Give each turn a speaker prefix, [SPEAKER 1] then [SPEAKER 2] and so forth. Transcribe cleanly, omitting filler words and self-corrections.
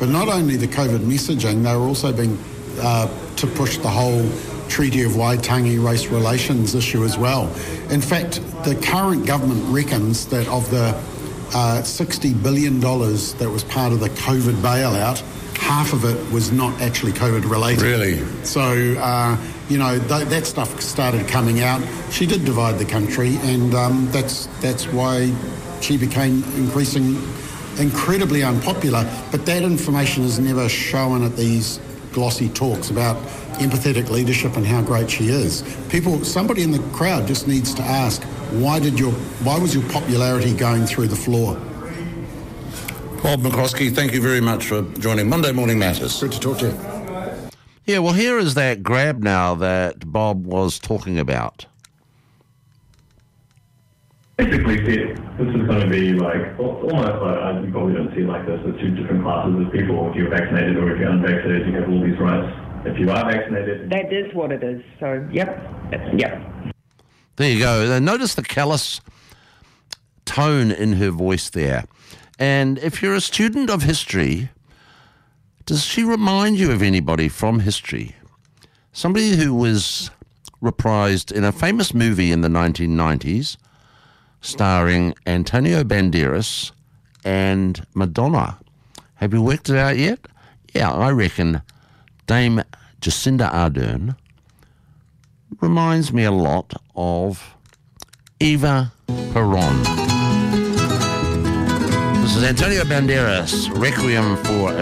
[SPEAKER 1] But not only the COVID messaging, they were also being to push the whole Treaty of Waitangi race relations issue as well. In fact, the current government reckons that of the $60 billion that was part of the COVID bailout, half of it was not actually COVID related.
[SPEAKER 2] Really?
[SPEAKER 1] So, that stuff started coming out. She did divide the country, and that's why she became incredibly unpopular. But that information is never shown at these glossy talks about empathetic leadership and how great she is. Somebody in the crowd just needs to ask, why was your popularity going through the floor?
[SPEAKER 2] Bob McCloskey, thank you very much for joining Monday Morning Matters.
[SPEAKER 1] Good to talk to you.
[SPEAKER 3] Yeah, well, here is that grab now that Bob was talking about.
[SPEAKER 4] Basically, this is going to be almost like, you probably don't see it like this, with two different classes of people. If you're vaccinated or if you're unvaccinated, you have all these rights. If you are vaccinated...
[SPEAKER 5] That is what it is, so, yep.
[SPEAKER 3] There you go. Notice the callous tone in her voice there. And if you're a student of history, does she remind you of anybody from history? Somebody who was reprised in a famous movie in the 1990s, starring Antonio Banderas and Madonna. Have you worked it out yet? Yeah, I reckon Dame Jacinda Ardern reminds me a lot of Eva Peron. This is Antonio Banderas, Requiem for a